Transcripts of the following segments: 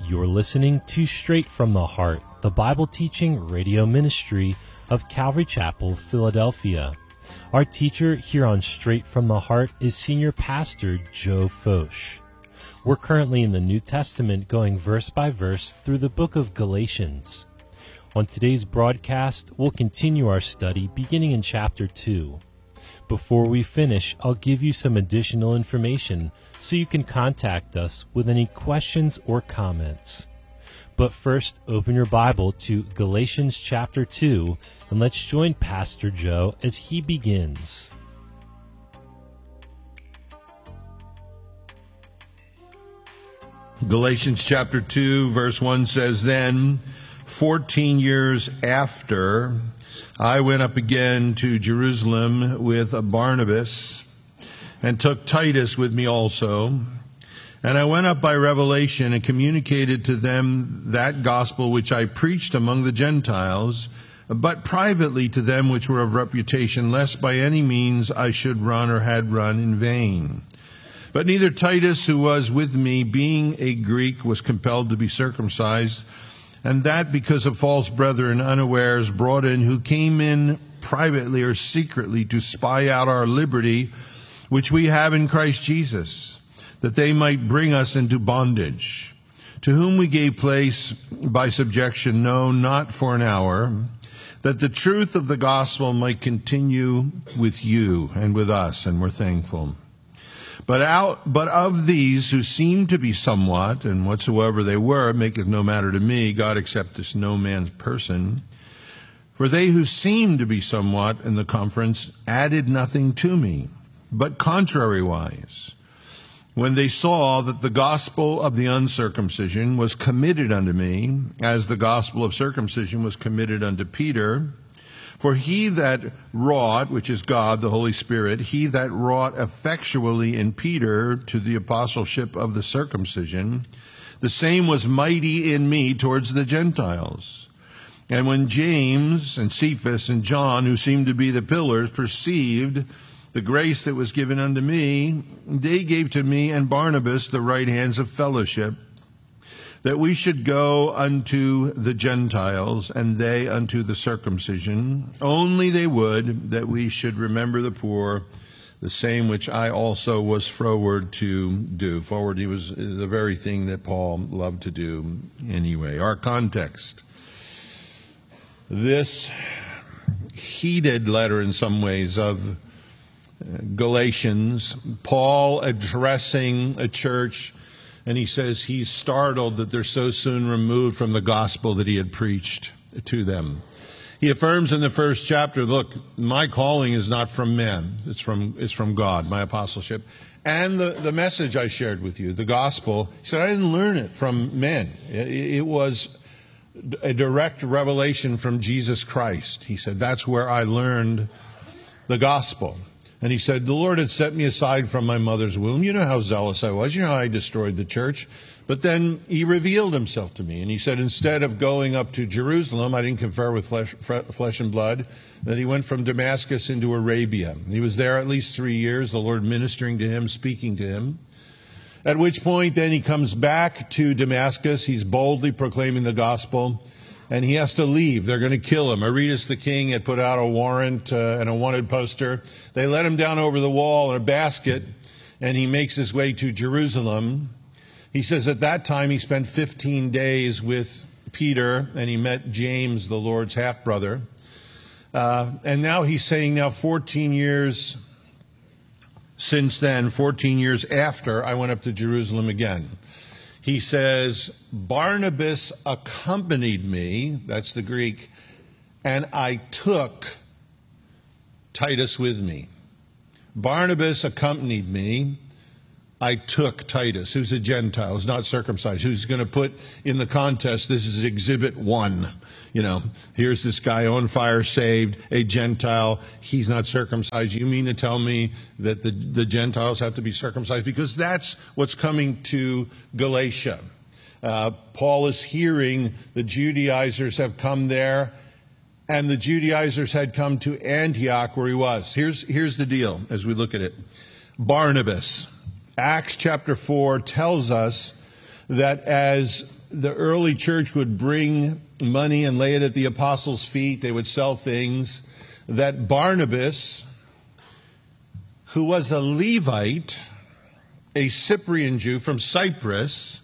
You're listening to Straight from the Heart, the Bible teaching radio ministry of Calvary Chapel, Philadelphia. Our teacher here on Straight from the Heart is Senior Pastor Joe Focht. We're currently in the New Testament going verse by verse through the book of Galatians. On today's broadcast, we'll continue our study beginning in chapter 2. Before we finish, I'll give you some additional information so you can contact us with any questions or comments. But first, open your Bible to Galatians chapter 2, and let's join Pastor Joe as he begins. Galatians chapter 2, verse 1 says, "Then, 14 years after, I went up again to Jerusalem with Barnabas, and took Titus with me also. And I went up by revelation and communicated to them that gospel which I preached among the Gentiles, but privately to them which were of reputation, lest by any means I should run or had run in vain. But neither Titus, who was with me, being a Greek, was compelled to be circumcised, and that because of false brethren unawares brought in, who came in privately or secretly to spy out our liberty, which we have in Christ Jesus, that they might bring us into bondage, to whom we gave place by subjection, no, not for an hour, that the truth of the gospel might continue with you and with us, and we're thankful. But of these who seemed to be somewhat, and whatsoever they were, maketh no matter to me, God accepteth no man's person. For they who seemed to be somewhat in the conference added nothing to me, but contrariwise, when they saw that the gospel of the uncircumcision was committed unto me, as the gospel of circumcision was committed unto Peter, for he that wrought, which is God, the Holy Spirit, he that wrought effectually in Peter to the apostleship of the circumcision, the same was mighty in me towards the Gentiles. And when James and Cephas and John, who seemed to be the pillars, perceived the grace that was given unto me, they gave to me and Barnabas the right hands of fellowship, that we should go unto the Gentiles, and they unto the circumcision. Only they would that we should remember the poor, the same which I also was forward to do." Forward, he was the very thing that Paul loved to do anyway. Our context. This heated letter in some ways of Galatians, Paul addressing a church, and he says he's startled that they're so soon removed from the gospel that he had preached to them. He affirms in the first chapter, look, my calling is not from men, it's from God, my apostleship. And the message I shared with you, the gospel, he said, I didn't learn it from men. It was a direct revelation from Jesus Christ. He said, that's where I learned the gospel. And he said, the Lord had set me aside from my mother's womb. You know how zealous I was. You know how I destroyed the church. But then he revealed himself to me. And he said, instead of going up to Jerusalem, I didn't confer with flesh and blood, that he went from Damascus into Arabia. He was there at least 3 years, the Lord ministering to him, speaking to him. At which point then he comes back to Damascus. He's boldly proclaiming the gospel. And he has to leave. They're going to kill him. Aretas the king had put out a warrant and a wanted poster. They let him down over the wall in a basket, and he makes his way to Jerusalem. He says at that time he spent 15 days with Peter, and he met James, the Lord's half-brother. And now he's saying 14 years since then, 14 years after, I went up to Jerusalem again. He says, Barnabas accompanied me, that's the Greek, and I took Titus with me. Barnabas accompanied me, I took Titus, who's a Gentile, who's not circumcised, who's going to put in the contest, this is exhibit 1. You know, here's this guy on fire, saved, a Gentile, he's not circumcised. You mean to tell me that the Gentiles have to be circumcised? Because that's what's coming to Galatia. Paul is hearing the Judaizers have come there, and the Judaizers had come to Antioch where he was. Here's the deal as we look at it. Barnabas, Acts chapter 4 tells us that as the early church would bring money and lay it at the apostles' feet, they would sell things, that Barnabas, who was a Levite, a Cyprian Jew from Cyprus,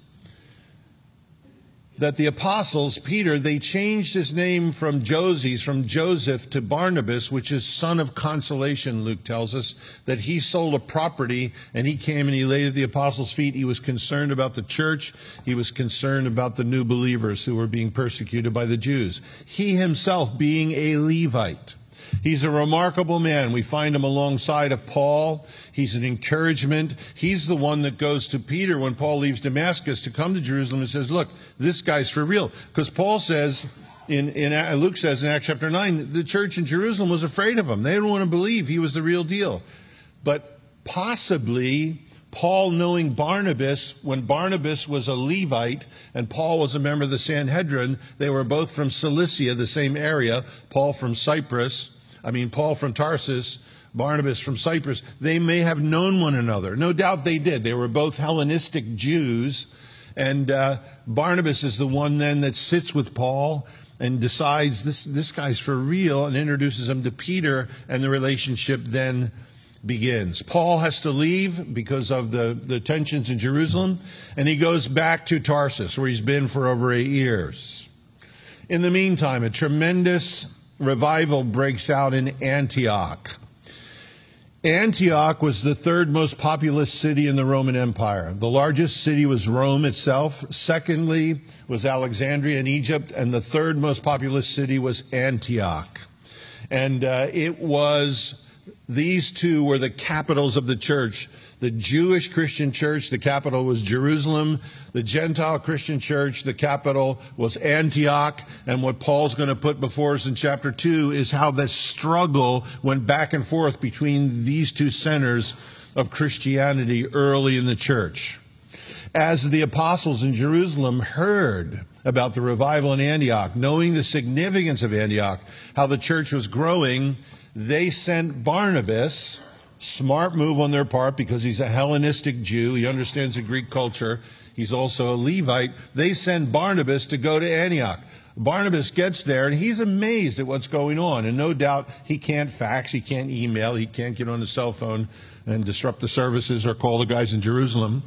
that the apostles, Peter, they changed his name from Joseph to Barnabas, which is son of consolation, Luke tells us, that he sold a property and he came and he laid at the apostles' feet. He was concerned about the church. He was concerned about the new believers who were being persecuted by the Jews. He himself being a Levite. He's a remarkable man. We find him alongside of Paul. He's an encouragement. He's the one that goes to Peter when Paul leaves Damascus to come to Jerusalem and says, look, this guy's for real. Because Paul says, Luke says in Acts chapter 9, the church in Jerusalem was afraid of him. They didn't want to believe he was the real deal. But possibly Paul knowing Barnabas, when Barnabas was a Levite and Paul was a member of the Sanhedrin, they were both from Cilicia, the same area, Paul from Tarsus, Barnabas from Cyprus. They may have known one another. No doubt they did. They were both Hellenistic Jews. And Barnabas is the one then that sits with Paul and decides this guy's for real and introduces him to Peter, and the relationship then begins. Paul has to leave because of the tensions in Jerusalem, and he goes back to Tarsus, where he's been for over 8 years. In the meantime, a tremendous revival breaks out in Antioch. Antioch was the third most populous city in the Roman Empire. The largest city was Rome itself. Secondly was Alexandria in Egypt. And the third most populous city was Antioch. And these two were the capitals of the church. The Jewish Christian church, the capital was Jerusalem. The Gentile Christian church, the capital was Antioch. And what Paul's going to put before us in chapter 2 is how the struggle went back and forth between these two centers of Christianity early in the church. As the apostles in Jerusalem heard about the revival in Antioch, knowing the significance of Antioch, how the church was growing, they sent Barnabas. Smart move on their part, because he's a Hellenistic Jew. He understands the Greek culture. He's also a Levite. They send Barnabas to go to Antioch. Barnabas gets there, and he's amazed at what's going on. And no doubt he can't fax, he can't email, he can't get on the cell phone and disrupt the services or call the guys in Jerusalem.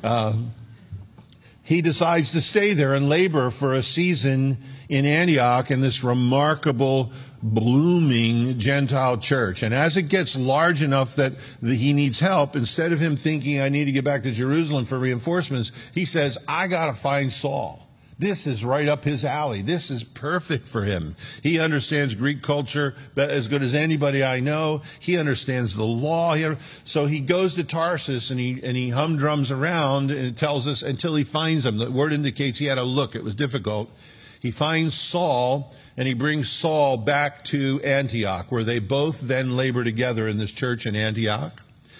He decides to stay there and labor for a season in Antioch in this remarkable, blooming Gentile church. And as it gets large enough that he needs help, instead of him thinking, I need to get back to Jerusalem for reinforcements, he says, I got to find Saul. This is right up his alley. This is perfect for him. He understands Greek culture as good as anybody I know. He understands the law. So he goes to Tarsus and he humdrums around, and it tells us until he finds him. The word indicates he had to look. It was difficult. He finds Saul, and he brings Saul back to Antioch, where they both then labor together in this church in Antioch.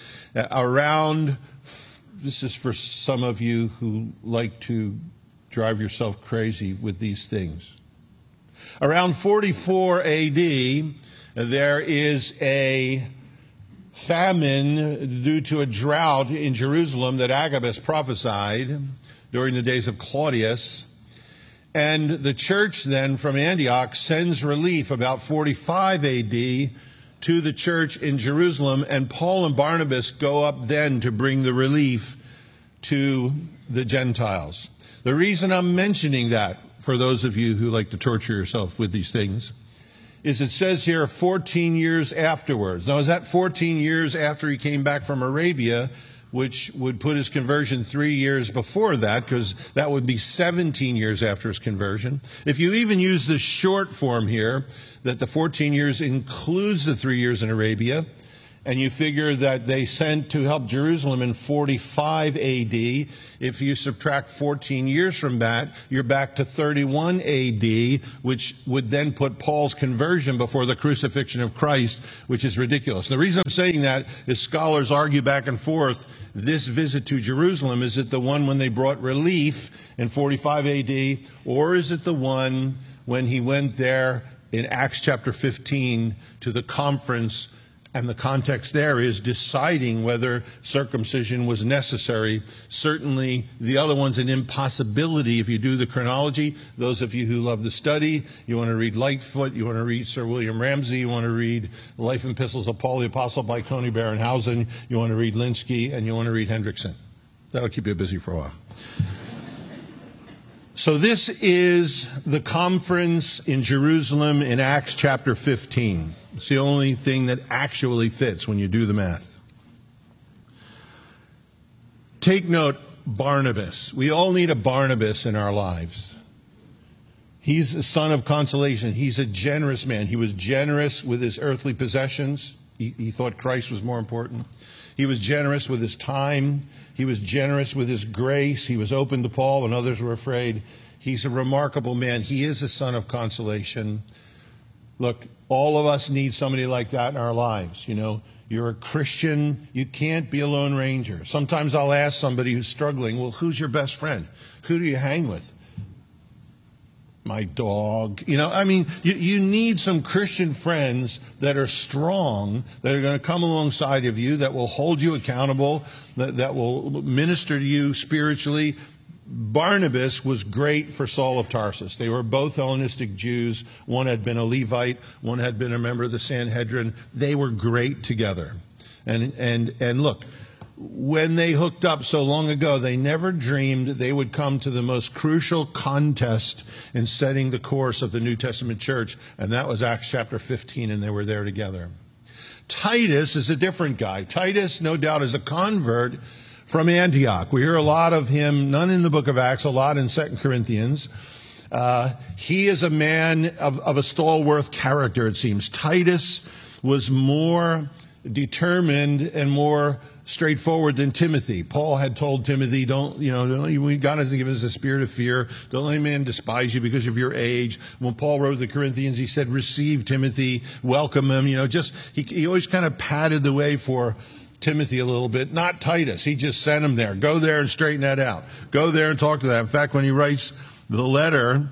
This is for some of you who like to drive yourself crazy with these things. Around 44 AD, there is a famine due to a drought in Jerusalem that Agabus prophesied during the days of Claudius. And the church then from Antioch sends relief about 45 AD to the church in Jerusalem, and Paul and Barnabas go up then to bring the relief to the Gentiles. The reason I'm mentioning that, for those of you who like to torture yourself with these things, is it says here 14 years afterwards. Now, is that 14 years after he came back from Arabia, which would put his conversion 3 years before that, because that would be 17 years after his conversion. If you even use the short form here, that the 14 years includes the 3 years in Arabia, and you figure that they sent to help Jerusalem in 45 AD. If you subtract 14 years from that, you're back to 31 AD, which would then put Paul's conversion before the crucifixion of Christ, which is ridiculous. The reason I'm saying that is scholars argue back and forth. This visit to Jerusalem, is it the one when they brought relief in 45 AD, or is it the one when he went there in Acts chapter 15 to the conference And the context there is deciding whether circumcision was necessary. Certainly, the other one's an impossibility if you do the chronology. Those of you who love the study, you want to read Lightfoot, you want to read Sir William Ramsay, you want to read the Life and Epistles of Paul the Apostle by Coney Barrenhausen, you want to read Linsky, and you want to read Hendrickson. That'll keep you busy for a while. So this is the conference in Jerusalem in Acts chapter 15. It's the only thing that actually fits when you do the math. Take note, Barnabas. We all need a Barnabas in our lives. He's a son of consolation. He's a generous man. He was generous with his earthly possessions. He thought Christ was more important. He was generous with his time. He was generous with his grace. He was open to Paul when others were afraid. He's a remarkable man. He is a son of consolation. Look, all of us need somebody like that in our lives. You know, you're a Christian. You can't be a Lone Ranger. Sometimes I'll ask somebody who's struggling, well, who's your best friend? Who do you hang with? My dog. You know, I mean, you need some Christian friends that are strong, that are going to come alongside of you, that will hold you accountable, that will minister to you spiritually. Barnabas was great for Saul of Tarsus. They were both Hellenistic Jews. One had been a Levite. One had been a member of the Sanhedrin. They were great together. And look, when they hooked up so long ago, they never dreamed they would come to the most crucial contest in setting the course of the New Testament church, and that was Acts chapter 15, and they were there together. Titus is a different guy. Titus, no doubt, is a convert from Antioch. We hear a lot of him, none in the book of Acts, a lot in 2 Corinthians. He is a man of a stalwart character, it seems. Titus was more determined and more straightforward than Timothy. Paul had told Timothy, God hasn't given us a spirit of fear. Don't let any man despise you because of your age. When Paul wrote to the Corinthians, he said, receive Timothy, welcome him. He always kind of padded the way for Timothy a little bit, not Titus. He just sent him there. Go there and straighten that out. Go there and talk to that. In fact, when he writes the letter,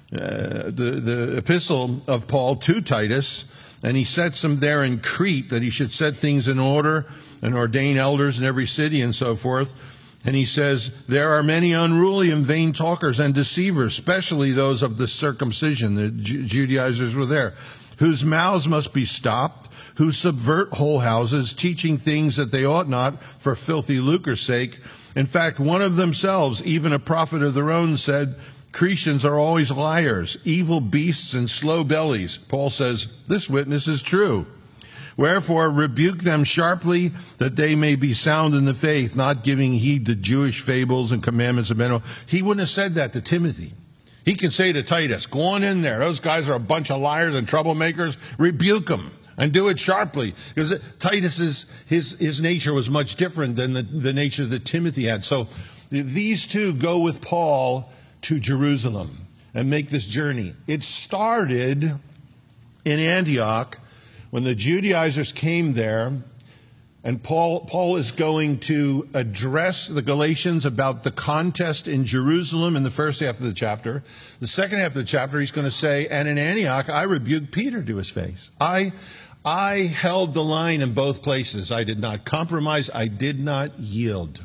the epistle of Paul to Titus, and he sets him there in Crete, that he should set things in order and ordain elders in every city and so forth. And he says, there are many unruly and vain talkers and deceivers, especially those of the circumcision. The Judaizers were there, whose mouths must be stopped, who subvert whole houses, teaching things that they ought not for filthy lucre's sake. In fact, one of themselves, even a prophet of their own, said, Cretans are always liars, evil beasts and slow bellies. Paul says, this witness is true. Wherefore, rebuke them sharply, that they may be sound in the faith, not giving heed to Jewish fables and commandments of men. He wouldn't have said that to Timothy. He can say to Titus, go on in there. Those guys are a bunch of liars and troublemakers. Rebuke them. And do it sharply. Because Titus's his nature was much different than the nature that Timothy had. So these two go with Paul to Jerusalem and make this journey. It started in Antioch when the Judaizers came there, and Paul is going to address the Galatians about the contest in Jerusalem in the first half of the chapter. The second half of the chapter, he's going to say, and in Antioch, I rebuked Peter to his face. I held the line in both places. I did not compromise. I did not yield.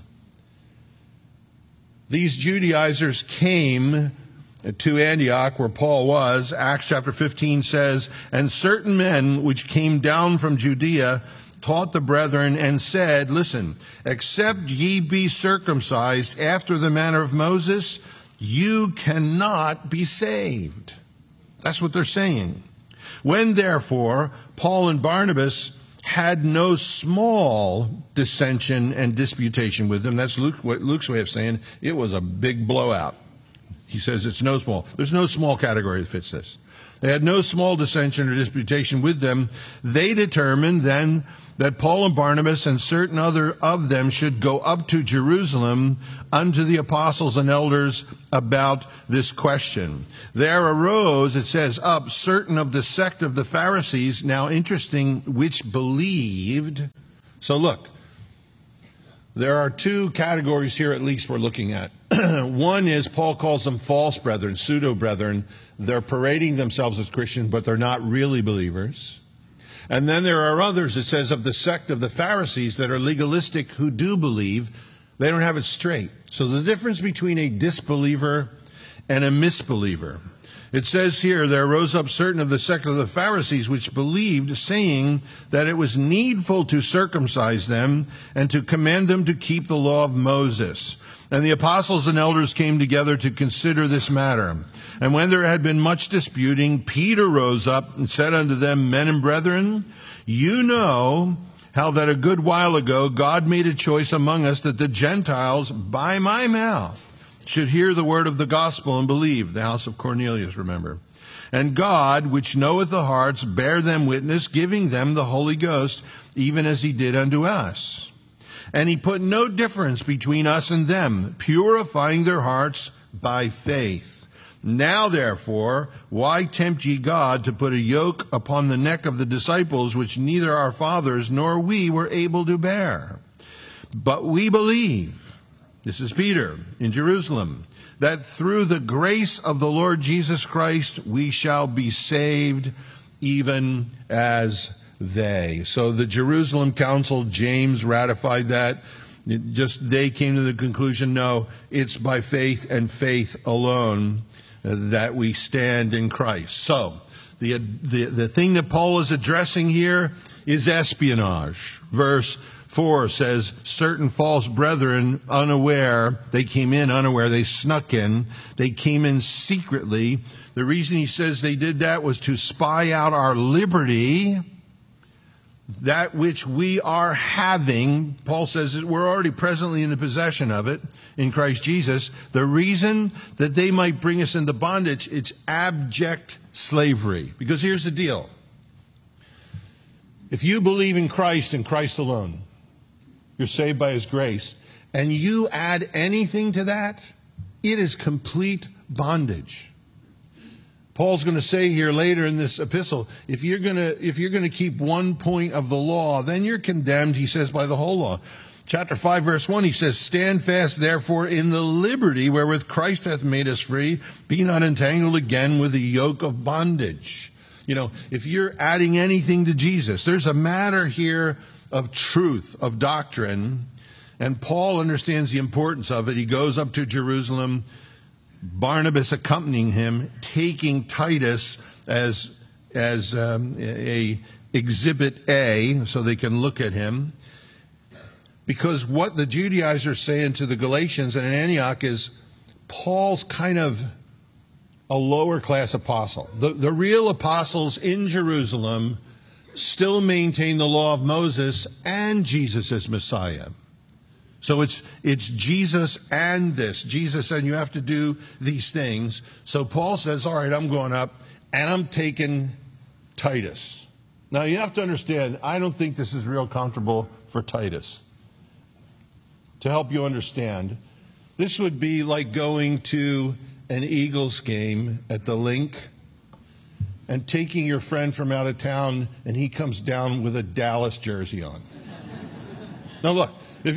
These Judaizers came to Antioch, where Paul was. Acts chapter 15 says, and certain men which came down from Judea taught the brethren and said, listen, except ye be circumcised after the manner of Moses, you cannot be saved. That's what they're saying. When therefore Paul and Barnabas had no small dissension and disputation with them, that's Luke's way of saying it was a big blowout. He says it's no small. There's no small category that fits this. They had no small dissension or disputation with them. They determined then that Paul and Barnabas and certain other of them should go up to Jerusalem unto the apostles and elders about this question. There arose, it says, up certain of the sect of the Pharisees, now interesting, which believed. So look, there are two categories here at least we're looking at. One is Paul calls them false brethren, pseudo-brethren. They're parading themselves as Christians, but they're not really believers. And then there are others, it says, of the sect of the Pharisees that are legalistic who do believe. They don't have it straight. So the difference between a disbeliever and a misbeliever. It says here, there rose up certain of the sect of the Pharisees which believed, saying that it was needful to circumcise them and to command them to keep the law of Moses. And the apostles and elders came together to consider this matter. And when there had been much disputing, Peter rose up and said unto them, Men and brethren, you know how that a good while ago God made a choice among us that the Gentiles, by my mouth, should hear the word of the gospel and believe. The house of Cornelius, remember. And God, which knoweth the hearts, bare them witness, giving them the Holy Ghost, even as he did unto us. And he put no difference between us and them, purifying their hearts by faith. Now, therefore, why tempt ye God to put a yoke upon the neck of the disciples, which neither our fathers nor we were able to bear? But we believe, this is Peter in Jerusalem, that through the grace of the Lord Jesus Christ we shall be saved, even as they. So the Jerusalem Council, James ratified that. They came to the conclusion, no, it's by faith and faith alone that we stand in Christ. So the thing that Paul is addressing here is espionage. Verse 4 says, certain false brethren unaware, they came in unaware, they snuck in, they came in secretly. The reason he says they did that was to spy out our liberty, that which we are having. Paul says that we're already presently in the possession of it in Christ Jesus. The reason that they might bring us into bondage, it's abject slavery. Because here's the deal. If you believe in Christ and Christ alone, you're saved by his grace, and you add anything to that, it is complete bondage. Paul's going to say here later in this epistle, if you're going to keep one point of the law, then you're condemned, he says, by the whole law. Chapter 5, verse 1, he says, stand fast, therefore, in the liberty wherewith Christ hath made us free. Be not entangled again with the yoke of bondage. You know, if you're adding anything to Jesus, there's a matter here of truth, of doctrine, and Paul understands the importance of it. He goes up to Jerusalem, Barnabas accompanying him, taking Titus as a exhibit A, so they can look at him. Because what the Judaizers are saying to the Galatians and in Antioch is Paul's kind of a lower class apostle. The real apostles in Jerusalem still maintain the law of Moses and Jesus as Messiah. So it's Jesus and this. Jesus said you have to do these things. So Paul says, all right, I'm going up and I'm taking Titus. Now you have to understand, I don't think this is real comfortable for Titus. To help you understand, this would be like going to an Eagles game at the Link and taking your friend from out of town and he comes down with a Dallas jersey on. Now look,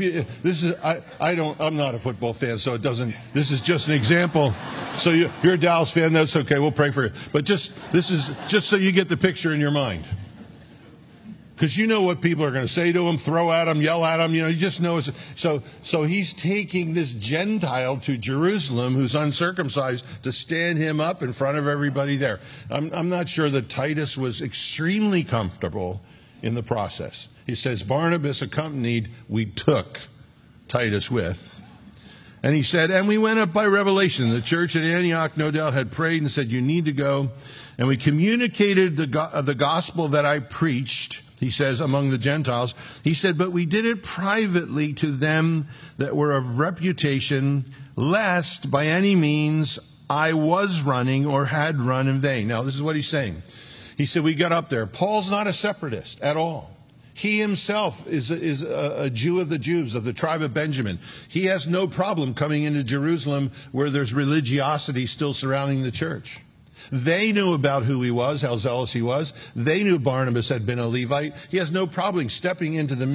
I'm not a football fan, so this is just an example. So you're a Dallas fan, that's okay, we'll pray for you. But this is just so you get the picture in your mind. Because you know what people are going to say to him, throw at him, yell at him, you just know. So he's taking this Gentile to Jerusalem who's uncircumcised to stand him up in front of everybody there. I'm not sure that Titus was extremely comfortable in the process. He says, Barnabas accompanied, we took Titus with. And he said, and we went up by revelation. The church at Antioch no doubt had prayed and said, you need to go. And we communicated the gospel that I preached, he says, among the Gentiles. He said, but we did it privately to them that were of reputation, lest by any means I was running or had run in vain. Now, this is what he's saying. He said, we got up there. Paul's not a separatist at all. He himself is a Jew of the Jews, of the tribe of Benjamin. He has no problem coming into Jerusalem where there's religiosity still surrounding the church. They knew about who he was, how zealous he was. They knew Barnabas had been a Levite. He has no problem stepping into the